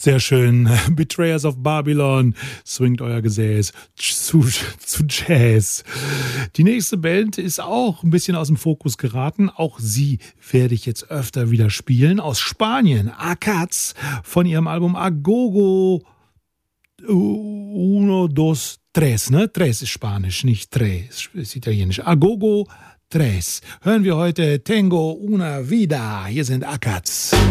Sehr schön. Betrayers of Babylon. Swingt euer Gesäß zu Jazz. Die nächste Band ist auch ein bisschen aus dem Fokus geraten. Auch sie werde ich jetzt öfter wieder spielen. Aus Spanien. Akats von ihrem Album Agogo Uno, dos, tres. Ne? Tres ist Spanisch, nicht tres ist Italienisch. Agogo tres. Hören wir heute Tengo una vida. Hier sind Akats.